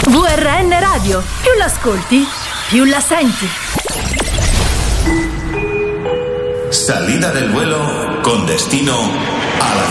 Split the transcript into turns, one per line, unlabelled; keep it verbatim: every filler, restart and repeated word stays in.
V R N Radio. Più l'ascolti, più la senti.
Salida del vuelo con destino a la